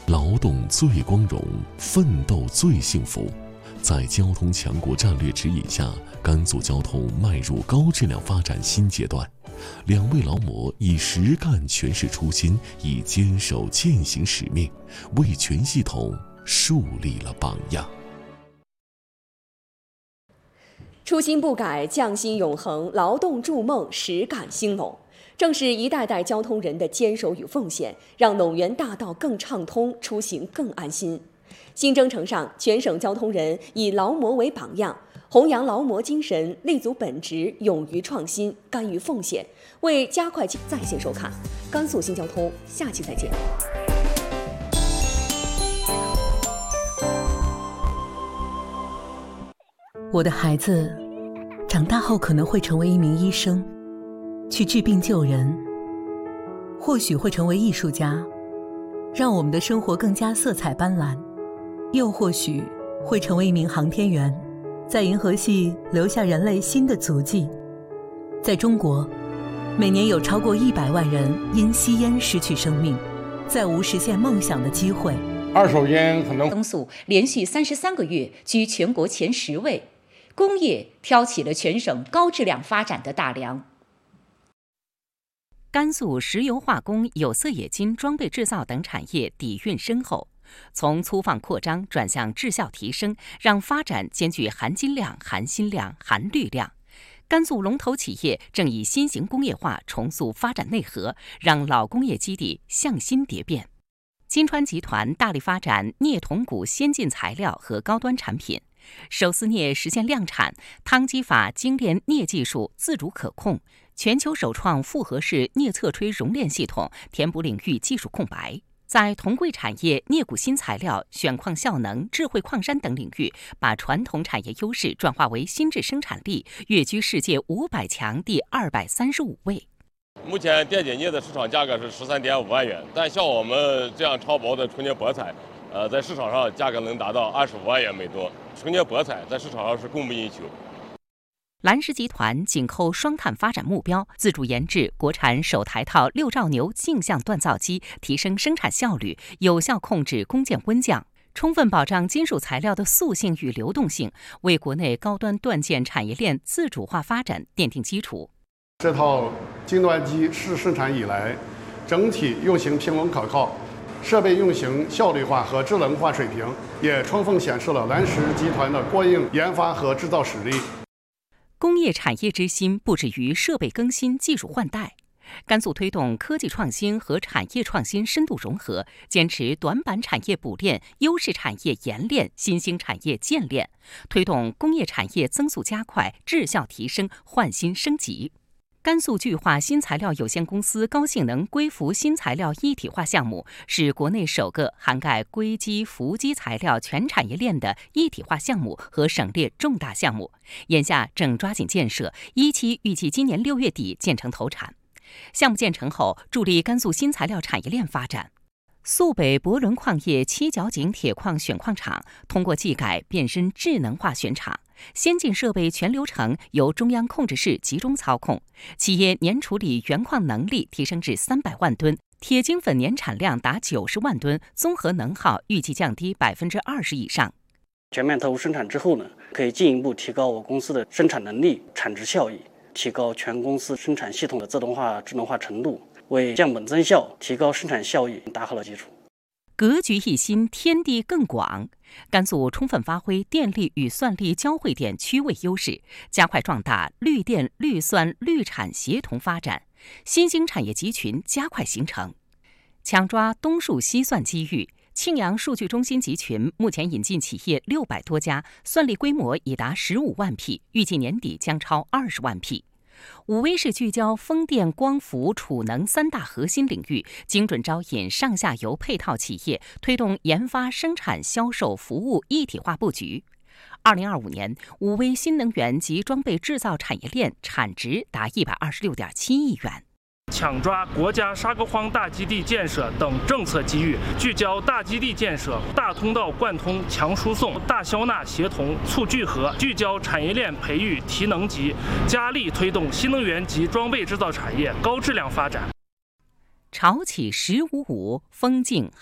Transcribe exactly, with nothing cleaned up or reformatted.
劳动最光荣，奋斗最幸福。在交通强国战略指引下，甘肃交通迈入高质量发展新阶段。两位劳模以实干诠释初心，以坚守践行使命，为全系统树立了榜样。 初心不改，匠心永恒，劳动筑梦，实干兴隆。正是一代代交通人的坚守与奉献，让陇源大道更畅通，出行更安心。新征程上，全省交通人以劳模为榜样，弘扬劳模精神，立足本职，勇于创新，甘于奉献，为加快在线收看甘肃新交通，下期再见。 我的孩子长大后可能会成为一名医生，去治病救人，或许会成为艺术家，让我们的生活更加色彩斑斓，又或许会成为一名航天员，在银河系留下人类新的足迹。在中国，每年有超过一百万人因吸烟失去生命，再无实现梦想的机会。 二手烟可能增速连续三十三个月居全国前十位，工业挑起了全省高质量发展的大梁。 甘肃石油化工、有色冶金、装备制造等产业底蕴深厚，从粗放扩张转向质效提升，让发展兼具含金量、含新量、含绿量。甘肃龙头企业正以新型工业化重塑发展内核，让老工业基地向新蝶变。金川集团大力发展镍铜钴先进材料和高端产品，手撕镍实现量产，汤基法精炼镍技术自主可控，全球首创复合式镍侧吹熔炼系统，填补领域技术空白。在铜贵产业、镍钴新材料、选矿效能、智慧矿山等领域，把传统产业优势转化为新质生产力，跃居世界五百强第二百三十五位。 目前电解镍的市场价格是十三点五万元，但像我们这样超薄的纯洁博彩，呃，在市场上价格能达到二十五万元每吨。纯洁博彩在市场上是供不应求。 蓝石集团紧扣双碳发展目标，自主研制国产首台套六兆牛镜像锻造机，提升生产效率，有效控制工件温降，充分保障金属材料的塑性与流动性，为国内高端锻件产业链自主化发展奠定基础。 这套精锻机试生产以来，整体运行平稳可靠，设备运行效率化和智能化水平，也充分显示了蓝石集团的过硬研发和制造实力。 工业产业之心不止于设备更新、技术换代。甘肃推动科技创新和产业创新深度融合，坚持短板产业补练、优势产业研练、新兴产业建练，推动工业产业增速加快、质效提升、换新升级。甘肃巨化新材料有限公司高性能硅氟新材料一体化项目是国内首个涵盖硅基、氟基材料全产业链的一体化项目和省列重大项目，眼下正抓紧建设，一期预计今年六月底建成投产。项目建成后，助力甘肃新材料产业链发展。肃北博伦矿业七角井铁矿选矿场通过技改变身智能化选厂，先进设备全流程由中央控制室集中操控，企业年处理原矿能力提升至三百万吨，铁精粉年产量达九十万吨，综合能耗预计降低百分之二十以上。 全面投入生产之后呢，可以进一步提高我公司的生产能力、产值效益，提高全公司生产系统的自动化、智能化程度，为降本增效、提高生产效益打好了基础。 格局一新，天地更广。甘肃充分发挥电力与算力交汇点区位优势，加快壮大绿电、绿算、绿产协同发展，新兴产业集群加快形成。抢抓东数西算机遇，庆阳数据中心集群目前引进企业六百多家，算力规模已达十五万匹，预计年底将超二十万匹。武威市聚焦风电、光伏、储能三大核心领域，精准招引上下游配套企业，推动研发、生产、销售、服务一体化布局。二零二五年，武威新能源及装备制造产业链产值达一百二十六点七亿元。 抢抓国家沙沟荒大基地建设等政策机遇，聚焦大基地建设、大通道贯通、强输送、大消纳协同、促聚合，聚焦产业链培育提能级，加力推动新能源及装备制造产业高质量发展。 潮起十五五，风静